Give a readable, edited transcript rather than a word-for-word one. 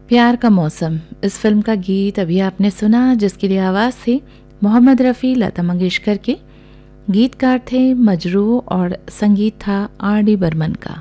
प्यार का मौसम, इस फिल्म का गीत अभी आपने सुना, जिसके लिए आवाज़ थी मोहम्मद रफ़ी, लता मंगेशकर के। गीतकार थे मजरू और संगीत था आर डी बर्मन का।